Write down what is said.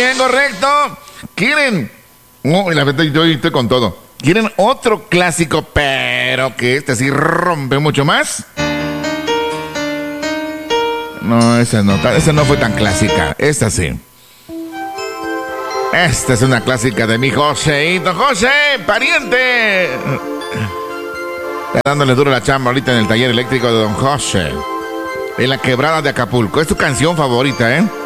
bien, correcto. ¿Quieren? La verdad, yo estoy con todo. ¿Quieren otro clásico, pero que este sí rompe mucho más? No, esa no fue tan clásica. Esta sí. Esta es una clásica de mi Joseito. ¡José, pariente! Está dándole duro la chamba ahorita en el taller eléctrico de don José, en la quebrada de Acapulco. Es tu canción favorita, ¿eh?